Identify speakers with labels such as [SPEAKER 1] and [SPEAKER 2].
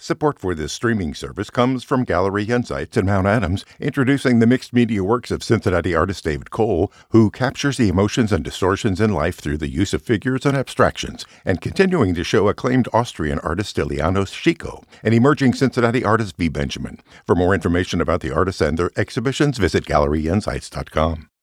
[SPEAKER 1] Support for this streaming service comes from Gallery Insights in Mount Adams, introducing the mixed media works of Cincinnati artist David Cole, who captures the emotions and distortions in life through the use of figures and abstractions, and continuing to show acclaimed Austrian artist Ilianos Chico and emerging Cincinnati artist V. Benjamin. For more information about the artists and their exhibitions, visit galleryinsights.com.